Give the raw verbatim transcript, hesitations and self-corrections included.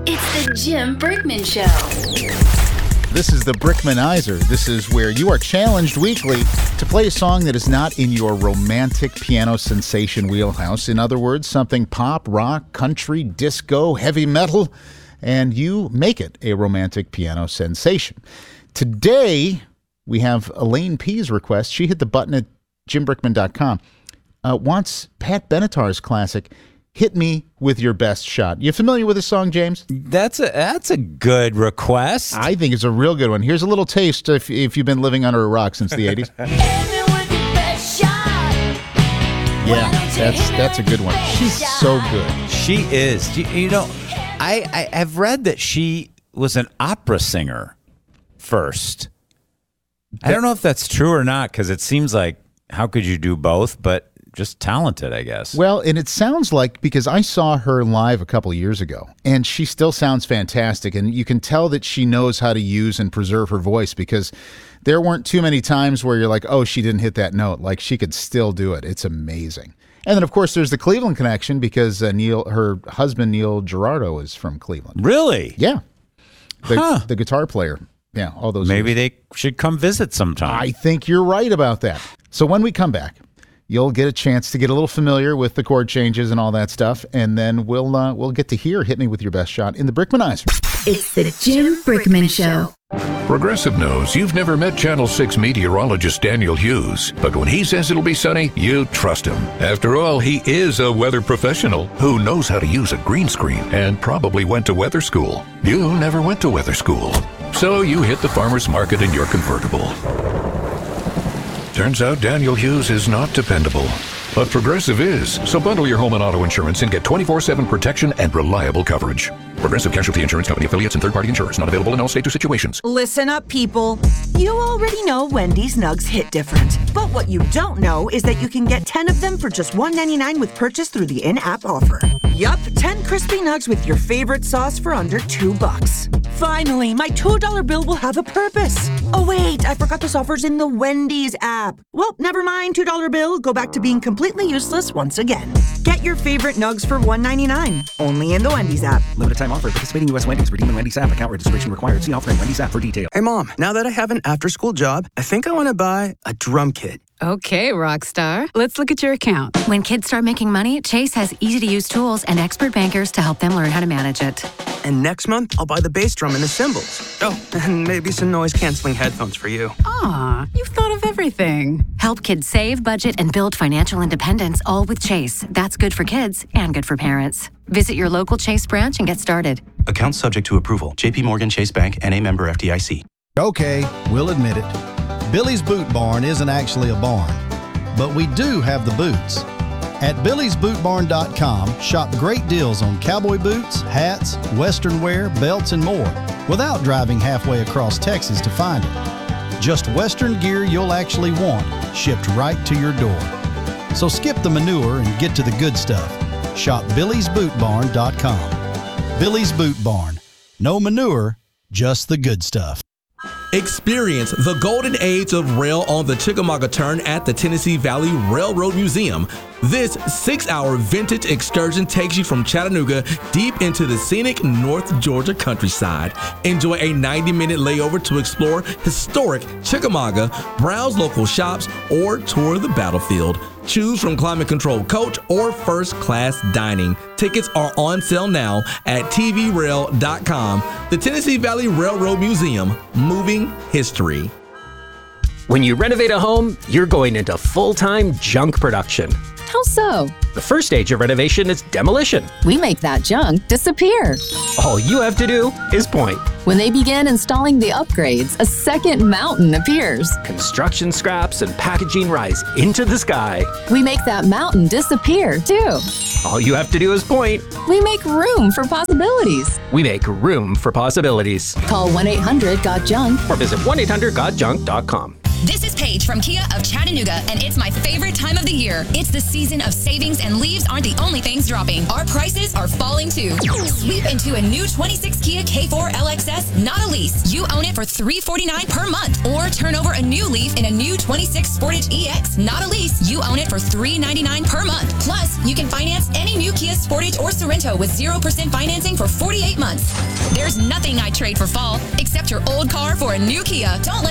It's the Jim Brickman Show. This is the Brickmanizer. This is where you are challenged weekly to play a song that is not in your romantic piano sensation wheelhouse. In other words, something pop, rock, country, disco, heavy metal, and you make it a romantic piano sensation. Today, we have Elaine P's request. She hit the button at jim brickman dot com. Uh, wants Pat Benatar's classic, Hit Me With Your Best Shot. You familiar with this song, James? That's a that's a good request. I think it's a real good one. Here's a little taste if, if you've been living under a rock since the eighties. Yeah, that's that's a good one. She's so good. She is. You, you know, I, I have read that she was an opera singer first. I don't know if that's true or not, because it seems like, how could you do both? But just talented, I guess. Well, and it sounds like, because I saw her live a couple of years ago, and she still sounds fantastic, and you can tell that she knows how to use and preserve her voice, because there weren't too many times where you're like, oh, she didn't hit that note. Like, she could still do it. It's amazing. And then, of course, there's the Cleveland connection, because uh, Neil, her husband, Neil Girardo, is from Cleveland. Really? Yeah. The, huh. the guitar player. Yeah, all those Maybe years. they should come visit sometime. I think you're right about that. So when we come back, you'll get a chance to get a little familiar with the chord changes and all that stuff, and then we'll uh, we'll get to hear Hit Me With Your Best Shot in the Brickmanizer. It's the Jim Brickman Show. Progressive knows you've never met Channel six meteorologist Daniel Hughes, but when he says it'll be sunny, you trust him. After all, he is a weather professional who knows how to use a green screen and probably went to weather school. You never went to weather school, so you hit the farmer's market in your convertible. Turns out Daniel Hughes is not dependable, but Progressive is. So bundle your home and auto insurance and get twenty-four seven protection and reliable coverage. Progressive Casualty Insurance Company affiliates and third-party insurers. Not available in all states or situations. Listen up, people. You already know Wendy's Nugs hit different. But what you don't know is that you can get ten of them for just one ninety-nine with purchase through the in-app offer. Yup, ten crispy nugs with your favorite sauce for under two bucks. Finally, my two dollar bill will have a purpose. Oh wait, I forgot this offer's in the Wendy's app. Well, never mind, two dollar bill. Go back to being completely useless once again. Get your favorite nugs for one ninety-nine. Only in the Wendy's app. Limited time offer. Participating U S Wendy's. Redeem in Wendy's app. Account registration required. See offer in Wendy's app for details. Hey mom, now that I have an after-school job, I think I want to buy a drum kit. Okay, Rockstar. Let's look at your account. When kids start making money, Chase has easy-to-use tools and expert bankers to help them learn how to manage it. And next month, I'll buy the bass drum and the cymbals. Oh, and maybe some noise-canceling headphones for you. Aw, you've thought of everything. Help kids save, budget, and build financial independence, all with Chase. That's good for kids and good for parents. Visit your local Chase branch and get started. Account subject to approval. J P Morgan Chase Bank, N A member F D I C. Okay, we'll admit it. Billy's Boot Barn isn't actually a barn, but we do have the boots. At Billy's Boot Barn dot com, shop great deals on cowboy boots, hats, western wear, belts, and more without driving halfway across Texas to find it. Just western gear you'll actually want, shipped right to your door. So skip the manure and get to the good stuff. Shop Billy's Boot Barn dot com. Billy's Boot Barn. No manure, just the good stuff. Experience the golden age of rail on the Chickamauga Turn at the Tennessee Valley Railroad Museum. This six-hour vintage excursion takes you from Chattanooga deep into the scenic North Georgia countryside. Enjoy a ninety-minute layover to explore historic Chickamauga, browse local shops, or tour the battlefield. Choose from climate-controlled coach or first-class dining. Tickets are on sale now at T V rail dot com. The Tennessee Valley Railroad Museum, moving history. When you renovate a home, you're going into full-time junk production. How so? The first stage of renovation is demolition. We make that junk disappear. All you have to do is point. When they begin installing the upgrades, a second mountain appears. Construction scraps and packaging rise into the sky. We make that mountain disappear, too. All you have to do is point. We make room for possibilities. We make room for possibilities. Call one eight hundred got junk or visit one eight hundred got junk dot com. This is Paige from Kia of Chattanooga, and it's my favorite time of the year. It's the season of savings, and leaves aren't the only things dropping. Our prices are falling too. Sweep into a new twenty-six Kia K four L X S, not a lease. You own it for three hundred forty-nine dollars per month. Or turn over a new leaf in a new twenty-six Sportage E X, not a lease. You own it for three hundred ninety-nine dollars per month. Plus, you can finance any new Kia Sportage or Sorento with zero percent financing for forty-eight months. months. There's nothing I'd trade for fall except your old car for a new Kia. Don't let